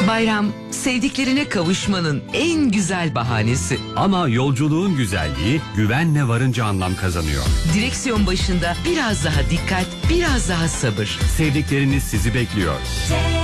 Bayram, sevdiklerine kavuşmanın en güzel bahanesi. Ama yolculuğun güzelliği güvenle varınca anlam kazanıyor. Direksiyon başında biraz daha dikkat, biraz daha sabır. Sevdikleriniz sizi bekliyor.